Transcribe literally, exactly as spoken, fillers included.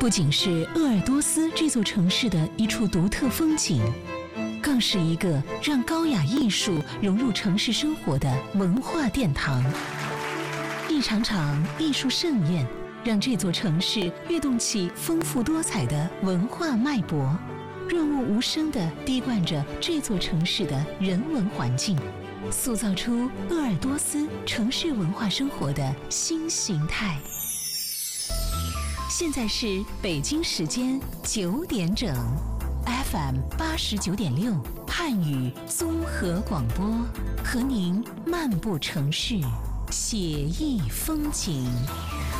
不仅是鄂尔多斯这座城市的一处独特风景，更是一个让高雅艺术融入城市生活的文化殿堂。一场场艺术盛宴，让这座城市跃动起丰富多彩的文化脉搏，润物无声地滴灌着这座城市的人文环境，塑造出鄂尔多斯城市文化生活的新形态。现在是北京时间九点整 ，F M 八十九点六汉语综合广播，和您漫步城市，写意风景。